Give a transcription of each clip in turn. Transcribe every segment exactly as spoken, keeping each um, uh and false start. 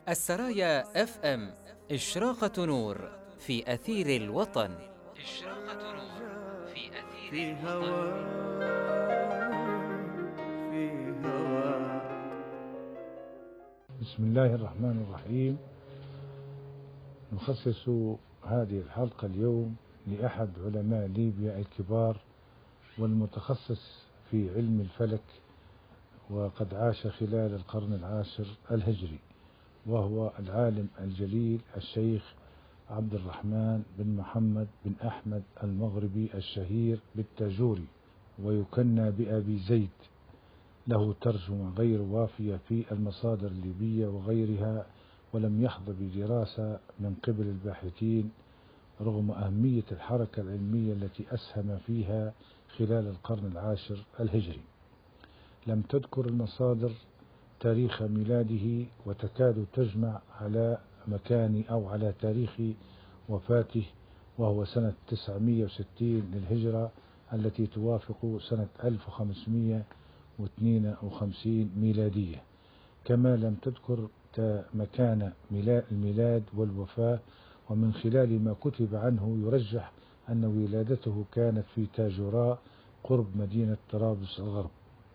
السرايا اف ام، إشراقة نور في أثير الوطن. إشراقة نور في أثير في الوطن. هوا في هوا. بسم الله الرحمن الرحيم. نخصص هذه الحلقة اليوم لأحد علماء ليبيا الكبار والمتخصص في علم الفلك، وقد عاش خلال القرن العاشر الهجري، وهو العالم الجليل الشيخ عبد الرحمن بن محمد بن أحمد المغربي الشهير بالتاجوري، ويكنى بأبي زيد. له ترجمة غير وافية في المصادر الليبية وغيرها، ولم يحظى بدراسة من قبل الباحثين رغم أهمية الحركة العلمية التي أسهم فيها خلال القرن العاشر الهجري. لم تذكر المصادر تاريخ ميلاده، وتكاد تجمع على مكان أو على تاريخ وفاته، وهو سنة تسعمائة وستين للهجرة التي توافق سنة ألف وخمسمائة واثنين وخمسين ميلادية. كما لم تذكر مكان الميلاد والوفاة، ومن خلال ما كتب عنه يرجح أن ولادته كانت في تاجوراء قرب مدينة طرابلس الغرب.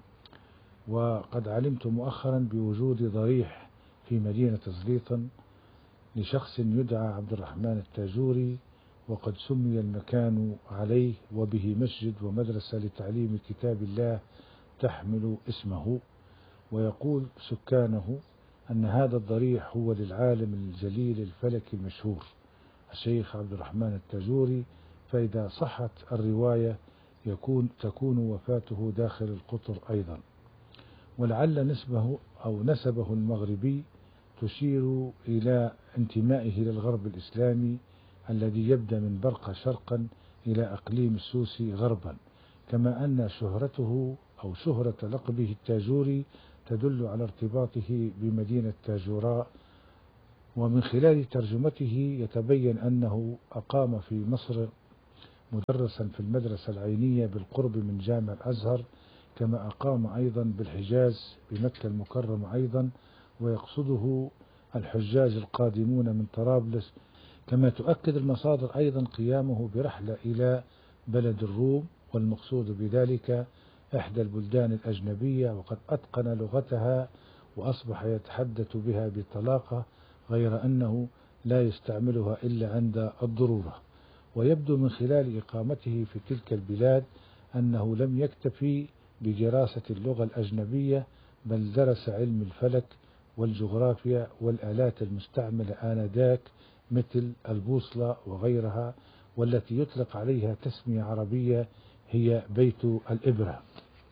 وقد علمت مؤخرا بوجود ضريح في مدينة زليطن لشخص يدعى عبد الرحمن التاجوري، وقد سمي المكان عليه، وبه مسجد ومدرسة لتعليم كتاب الله تحمل اسمه. ويقول سكانه أن هذا الضريح هو للعالم الجليل الفلكي المشهور الشيخ عبد الرحمن التاجوري، فإذا صحت الرواية يكون تكون وفاته داخل القطر أيضا. ولعل نسبه أو نسبه المغربي تشير إلى انتمائه للغرب الإسلامي الذي يبدأ من برقة شرقا إلى أقليم السوسي غربا، كما أن شهرته أو شهرة لقبه التاجوري تدل على ارتباطه بمدينة تاجوراء. ومن خلال ترجمته يتبين أنه أقام في مصر مدرسا في المدرسة العينية بالقرب من جامع الأزهر، كما أقام أيضا بالحجاز بمكة المكرمة أيضا، ويقصده الحجاج القادمون من طرابلس. كما تؤكد المصادر أيضا قيامه برحلة إلى بلد الروم، والمقصود بذلك إحدى البلدان الأجنبية، وقد أتقن لغتها وأصبح يتحدث بها بطلاقة، غير أنه لا يستعملها إلا عند الضرورة. ويبدو من خلال إقامته في تلك البلاد أنه لم يكتفي بدراسة اللغة الأجنبية، بل درس علم الفلك والجغرافيا والآلات المستعملة آنذاك مثل البوصلة وغيرها، والتي يطلق عليها تسمية عربية هي بيت الإبرة.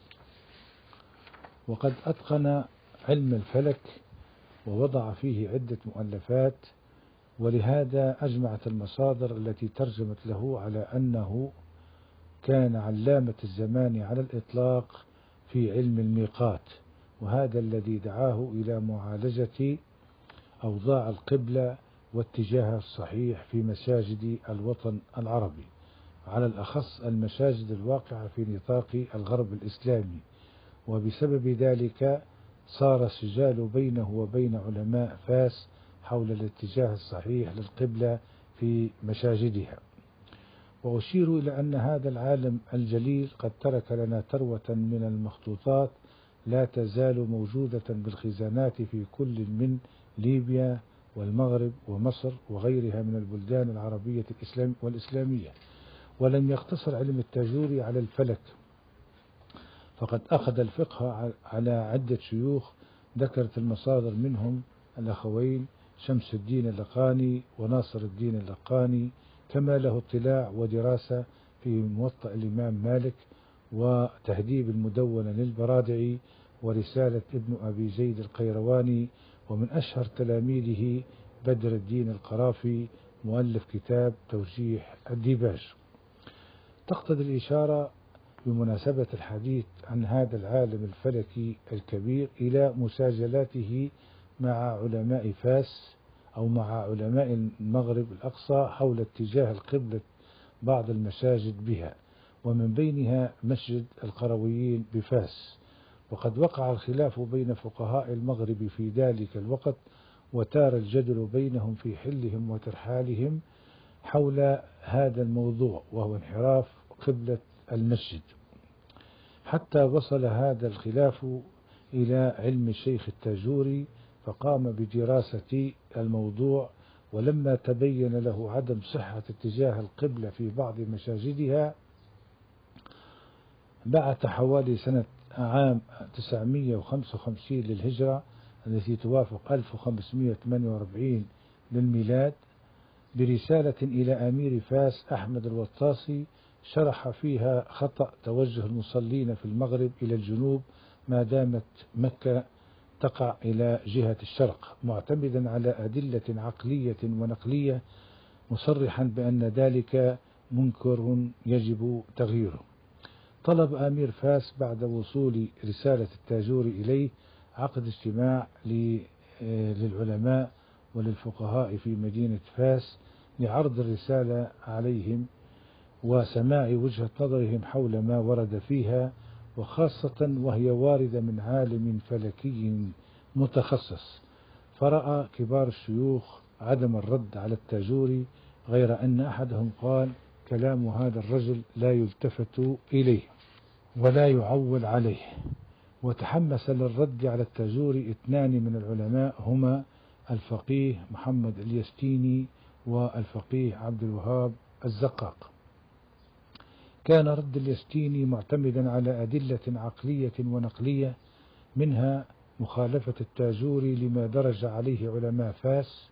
وقد أتقن علم الفلك ووضع فيه عدة مؤلفات، ولهذا أجمعت المصادر التي ترجمت له على أنه كان علامة الزمان على الإطلاق في علم الميقات، وهذا الذي دعاه إلى معالجة أوضاع القبلة واتجاهها الصحيح في مساجد الوطن العربي، على الأخص المساجد الواقعة في نطاق الغرب الإسلامي. وبسبب ذلك صار السجال بينه وبين علماء فاس حول الاتجاه الصحيح للقبلة في مساجدها. وأشير إلى أن هذا العالم الجليل قد ترك لنا ثروة من المخطوطات لا تزال موجودة بالخزانات في كل من ليبيا والمغرب ومصر وغيرها من البلدان العربية والإسلامية. ولم يقتصر علم التاجوري على الفلك، فقد أخذ الفقه على عدة شيوخ ذكرت المصادر منهم الأخوين شمس الدين اللقاني وناصر الدين اللقاني، كما له اطلاع ودراسة في موطأ الإمام مالك وتهذيب المدونة للبرادعي ورسالة ابن أبي زيد القيرواني. ومن أشهر تلاميذه بدر الدين القرافي مؤلف كتاب توجيه الديباج. تقتضي الإشارة بمناسبة الحديث عن هذا العالم الفلكي الكبير إلى مساجلاته مع علماء فاس أو مع علماء المغرب الأقصى حول اتجاه القبلة بعض المساجد بها، ومن بينها مسجد القرويين بفاس. وقد وقع الخلاف بين فقهاء المغرب في ذلك الوقت، وتار الجدل بينهم في حلهم وترحالهم حول هذا الموضوع، وهو انحراف قبلة المسجد، حتى وصل هذا الخلاف إلى علم الشيخ التاجوري، فقام بدراسة الموضوع، ولما تبين له عدم صحة اتجاه القبلة في بعض مساجدها بعث حوالي سنة عام تسعمئة وخمسة وخمسين للهجرة التي توافق ألف وخمسمئة وثمانية وأربعين للميلاد برسالة إلى أمير فاس أحمد الوطاسي، شرح فيها خطأ توجه المصلين في المغرب إلى الجنوب ما دامت مكة تقع إلى جهة الشرق، معتمدا على أدلة عقلية ونقلية، مصرحا بأن ذلك منكر يجب تغييره. طلب أمير فاس بعد وصول رسالة التاجوري إليه عقد اجتماع للعلماء وللفقهاء في مدينة فاس لعرض الرسالة عليهم وسماع وجهة نظرهم حول ما ورد فيها، وخاصة وهي واردة من عالم فلكي متخصص. فرأى كبار الشيوخ عدم الرد على التاجوري، غير أن أحدهم قال: كلام هذا الرجل لا يلتفت إليه ولا يعول عليه. وتحمس للرد على التاجوري اثنان من العلماء، هما الفقيه محمد اليستيني والفقيه عبد الوهاب الزقاق. كان رد اليستيني معتمدا على أدلة عقلية ونقلية، منها مخالفة التاجوري لما درج عليه علماء فاس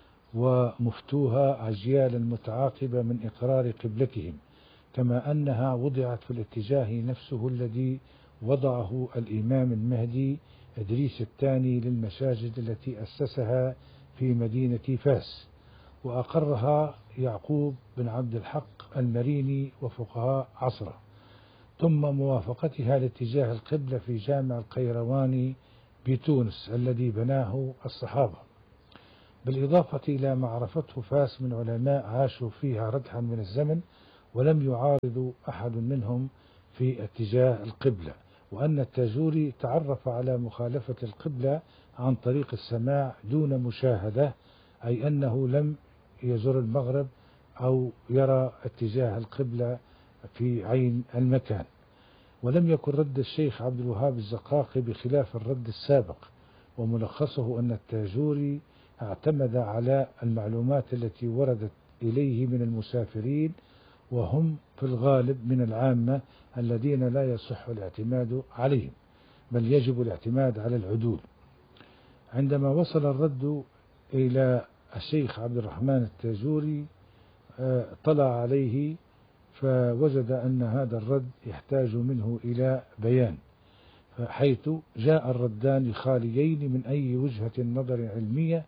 ومفتوها أجيالا متعاقبة من إقرار قبلتهم، كما أنها وضعت في الاتجاه نفسه الذي وضعه الإمام المهدي إدريس الثاني للمساجد التي أسسها في مدينة فاس، وأقرها يعقوب بن عبد الحق المريني وفقهاء عصره، ثم موافقتها لاتجاه القبلة في جامع القيرواني بتونس الذي بناه الصحابة، بالإضافة إلى ما عرفته فاس من علماء عاشوا فيها ردحا من الزمن ولم يعارضوا أحد منهم في اتجاه القبلة، وأن التاجوري تعرف على مخالفة القبلة عن طريق السماع دون مشاهدة، أي أنه لم يزور المغرب أو يرى اتجاه القبلة في عين المكان. ولم يكن رد الشيخ عبد الوهاب الزقاقي بخلاف الرد السابق، وملخصه أن التاجوري اعتمد على المعلومات التي وردت إليه من المسافرين، وهم في الغالب من العامة الذين لا يصح الاعتماد عليهم، بل يجب الاعتماد على العدول. عندما وصل الرد إلى الشيخ عبد الرحمن التاجوري طلع عليه فوجد أن هذا الرد يحتاج منه إلى بيان، حيث جاء الردان خاليين من أي وجهة نظر علمية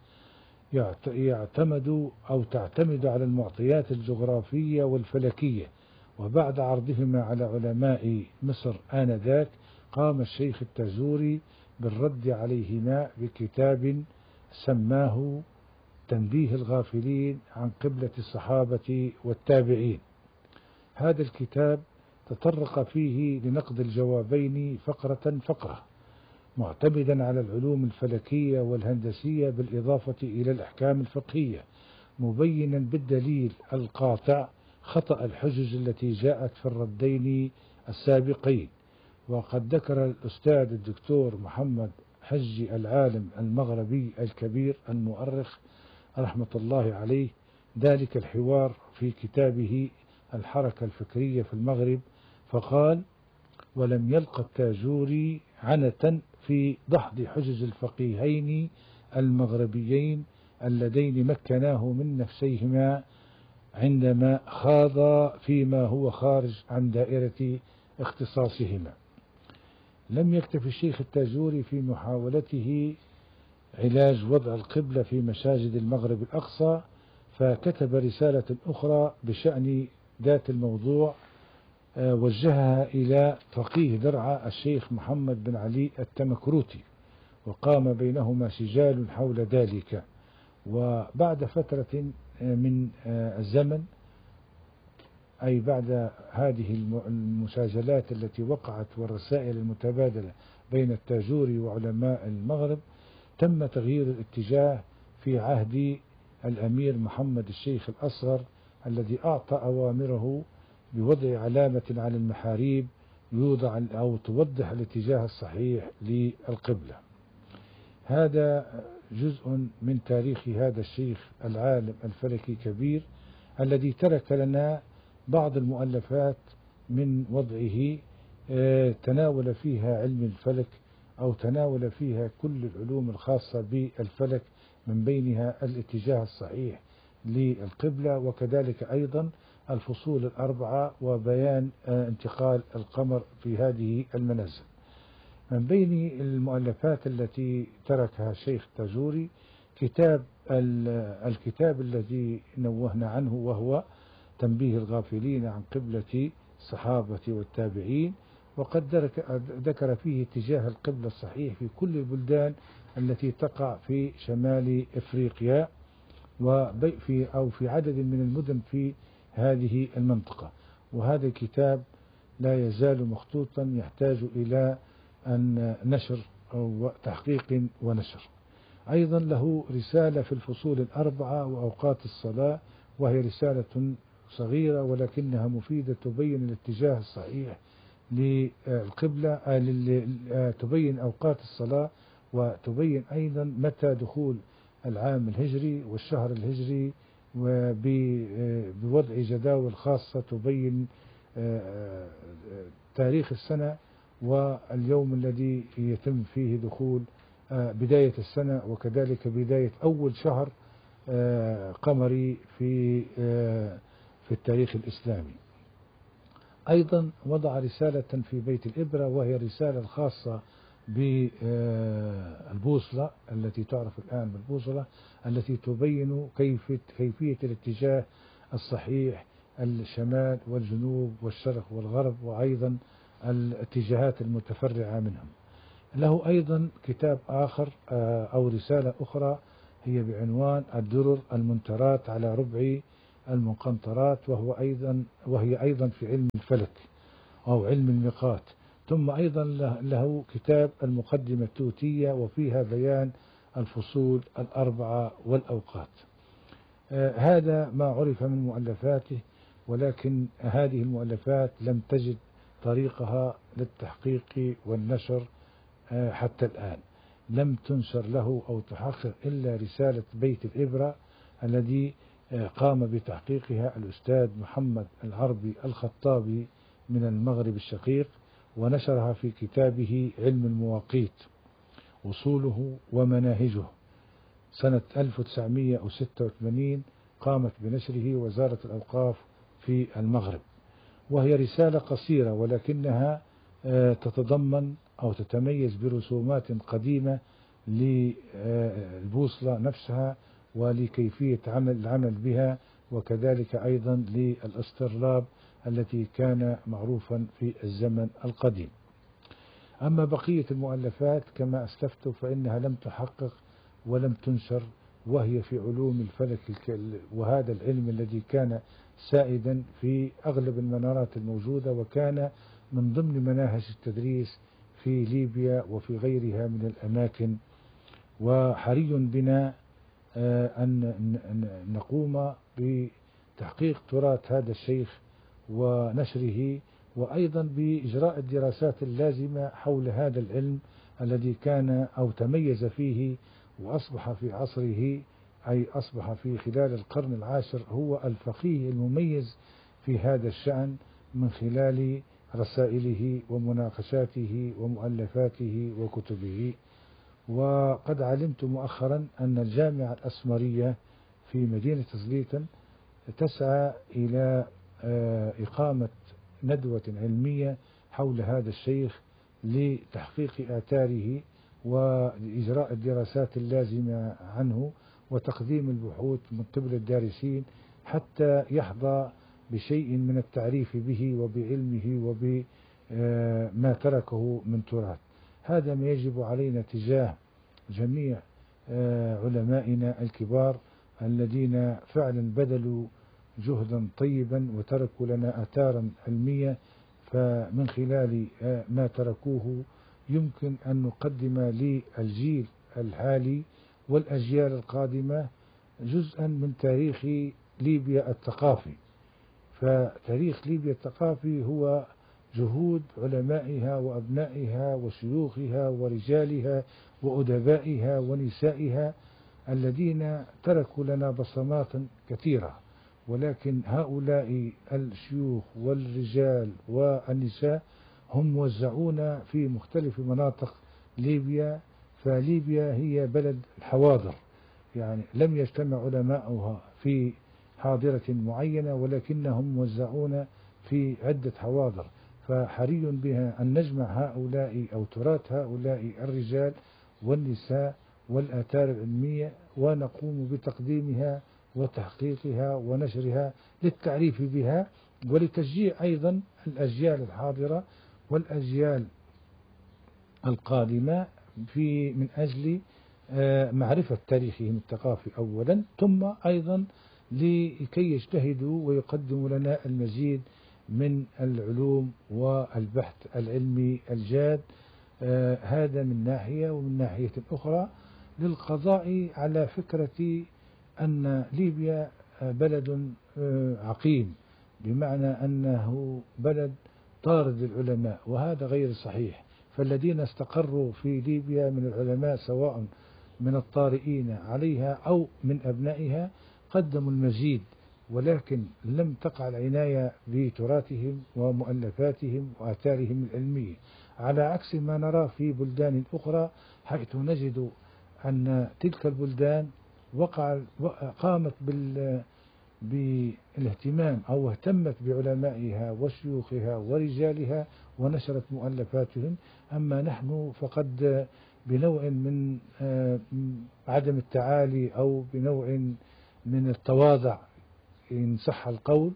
يعتمد أو تعتمد على المعطيات الجغرافية والفلكية. وبعد عرضهما على علماء مصر آنذاك قام الشيخ التاجوري بالرد عليهما بكتاب سماه تنبيه الغافلين عن قبلة الصحابة والتابعين. هذا الكتاب تطرق فيه لنقد الجوابين فقرة فقرة، معتمدا على العلوم الفلكية والهندسية بالإضافة إلى الأحكام الفقهية، مبينا بالدليل القاطع خطأ الحجج التي جاءت في الردين السابقين. وقد ذكر الأستاذ الدكتور محمد حجي العالم المغربي الكبير المؤرخ رحمة الله عليه ذلك الحوار في كتابه الحركة الفكرية في المغرب، فقال: ولم يلقى التاجوري عنة في دحض حجج الفقيهين المغربيين اللذين مكناه من نفسيهما عندما خاض فيما هو خارج عن دائرة اختصاصهما. لم يكتف الشيخ التاجوري في محاولته علاج وضع القبلة في مساجد المغرب الأقصى، فكتب رسالة أخرى بشأن ذات الموضوع وجهها إلى فقيه درعا الشيخ محمد بن علي التمكروتي، وقام بينهما سجال حول ذلك. وبعد فترة من الزمن، أي بعد هذه المساجلات التي وقعت والرسائل المتبادلة بين التاجوري وعلماء المغرب، تم تغيير الاتجاه في عهد الأمير محمد الشيخ الأصغر الذي أعطى أوامره بوضع علامة على المحاريب يوضع أو توضح الاتجاه الصحيح للقبلة. هذا جزء من تاريخ هذا الشيخ العالم الفلكي الكبير الذي ترك لنا بعض المؤلفات من وضعه تناول فيها علم الفلك أو تناول فيها كل العلوم الخاصة بالفلك، من بينها الاتجاه الصحيح للقبلة، وكذلك أيضا الفصول الأربعة وبيان انتقال القمر في هذه المنازل. من بين المؤلفات التي تركها الشيخ التاجوري كتاب الكتاب الذي نوهنا عنه، وهو تنبيه الغافلين عن قبلة الصحابة والتابعين، وقد ذكر فيه اتجاه القبلة الصحيح في كل البلدان التي تقع في شمال إفريقيا وفي أو في عدد من المدن في هذه المنطقة. وهذا الكتاب لا يزال مخطوطا يحتاج إلى أن نشر أو تحقيق ونشر. أيضا له رسالة في الفصول الأربعة وأوقات الصلاة، وهي رسالة صغيرة ولكنها مفيدة، تبين الاتجاه الصحيح للقبلة، تبين أوقات الصلاة، وتبين أيضا متى دخول العام الهجري والشهر الهجري، وبوضع جداول خاصة تبين تاريخ السنة واليوم الذي يتم فيه دخول بداية السنة، وكذلك بداية أول شهر قمري في في التاريخ الإسلامي. أيضا وضع رسالة في بيت الإبرة، وهي الرسالة الخاصة بالبوصلة التي تعرف الآن بالبوصلة، التي تبين كيفية كيفية الاتجاه الصحيح، الشمال والجنوب والشرق والغرب، وأيضا الاتجاهات المتفرعة منهم. له أيضا كتاب آخر أو رسالة أخرى هي بعنوان الدرر المنترات على ربع المقنطرات، وهو أيضا وهي أيضا في علم الفلك أو علم الميقات. ثم أيضا له كتاب المقدمة التوتية، وفيها بيان الفصول الأربعة والأوقات. آه هذا ما عرف من مؤلفاته، ولكن هذه المؤلفات لم تجد طريقها للتحقيق والنشر آه حتى الآن. لم تنشر له أو تحقق إلا رسالة بيت الإبرة الذي آه قام بتحقيقها الأستاذ محمد العربي الخطابي من المغرب الشقيق، ونشرها في كتابه علم المواقيت وصوله ومناهجه سنة ألف وتسعمئة وستة وثمانين. قامت بنشره وزارة الأوقاف في المغرب، وهي رسالة قصيرة ولكنها تتضمن أو تتميز برسومات قديمة للبوصلة نفسها ولكيفية عمل العمل بها، وكذلك أيضا للاسترلاب التي كان معروفا في الزمن القديم. أما بقية المؤلفات كما أسلفت فإنها لم تحقق ولم تنشر، وهي في علوم الفلك، وهذا العلم الذي كان سائدا في أغلب المنارات الموجودة، وكان من ضمن مناهج التدريس في ليبيا وفي غيرها من الأماكن. وحري بنا أن نقوم بتحقيق تراث هذا الشيخ ونشره، وأيضا بإجراء الدراسات اللازمة حول هذا العلم الذي كان أو تميز فيه وأصبح في عصره، أي أصبح في خلال القرن العاشر هو الفقيه المميز في هذا الشأن، من خلال رسائله ومناقشاته ومؤلفاته وكتبه. وقد علمت مؤخرا أن الجامعة الأسمرية في مدينة زليتن تسعى إلى إقامة ندوة علمية حول هذا الشيخ لتحقيق آثاره وإجراء الدراسات اللازمة عنه وتقديم البحوث من قبل الدارسين، حتى يحظى بشيء من التعريف به وبعلمه وبما تركه من تراث. هذا ما يجب علينا تجاه جميع علمائنا الكبار الذين فعلا بذلوا جهدا طيبا وتركوا لنا آثارا علمية، فمن خلال ما تركوه يمكن أن نقدم للجيل الحالي والأجيال القادمة جزءا من تاريخ ليبيا الثقافي. فتاريخ ليبيا الثقافي هو جهود علمائها وأبنائها وشيوخها ورجالها وأدبائها ونسائها الذين تركوا لنا بصمات كثيرة، ولكن هؤلاء الشيوخ والرجال والنساء هم موزعون في مختلف مناطق ليبيا. فليبيا هي بلد الحواضر، يعني لم يجتمع علماؤها في حاضرة معينة ولكنهم موزعون في عدة حواضر، فحري بها أن نجمع هؤلاء أو تراث هؤلاء الرجال والنساء والآثار العلمية ونقوم بتقديمها وتحقيقها ونشرها للتعريف بها ولتشجيع أيضا الأجيال الحاضرة والأجيال القادمة في من أجل معرفة تاريخهم الثقافي أولا، ثم أيضا لكي يجتهدوا ويقدموا لنا المزيد من العلوم والبحث العلمي الجاد. آه هذا من ناحية، ومن ناحية أخرى للقضاء على فكرة أن ليبيا بلد آه عقيم، بمعنى أنه بلد طارد للعلماء، وهذا غير صحيح. فالذين استقروا في ليبيا من العلماء سواء من الطارئين عليها أو من أبنائها قدموا المزيد، ولكن لم تقع العناية بتراثهم ومؤلفاتهم وآثارهم العلمية، على عكس ما نرى في بلدان أخرى، حيث نجد أن تلك البلدان وقع قامت بال بالاهتمام أو اهتمت بعلمائها وشيوخها ورجالها ونشرت مؤلفاتهم. أما نحن فقد بنوع من عدم التعالي أو بنوع من التواضع إن صح القول،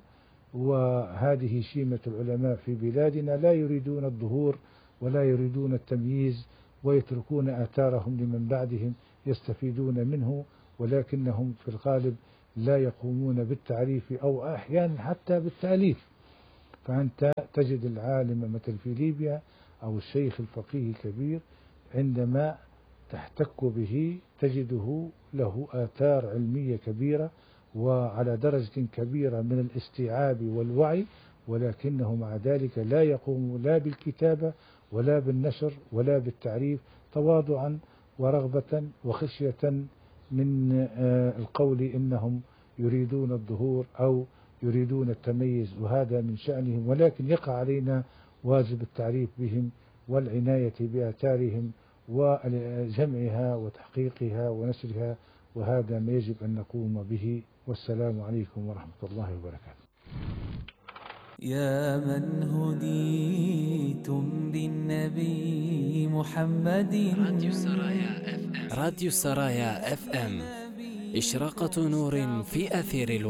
وهذه شيمة العلماء في بلادنا، لا يريدون الظهور ولا يريدون التمييز، ويتركون آثارهم لمن بعدهم يستفيدون منه، ولكنهم في الغالب لا يقومون بالتعريف أو أحيانا حتى بالتأليف. فأنت تجد العالم مثل في ليبيا أو الشيخ الفقيه الكبير عندما تحتك به تجده له آثار علمية كبيرة وعلى درجة كبيرة من الاستيعاب والوعي، ولكنه مع ذلك لا يقوم لا بالكتابة ولا بالنشر ولا بالتعريف، تواضعا ورغبة وخشية من القول إنهم يريدون الظهور أو يريدون التميز، وهذا من شأنهم. ولكن يقع علينا واجب التعريف بهم والعناية بآثارهم وجمعها وتحقيقها ونشرها، وهذا ما يجب أن نقوم به. والسلام عليكم ورحمة الله وبركاته. يا من هديتم بالنبي محمد. راديو سرايا اف ام، راديو سرايا اف ام، إشراقة نور في أثير الوطن.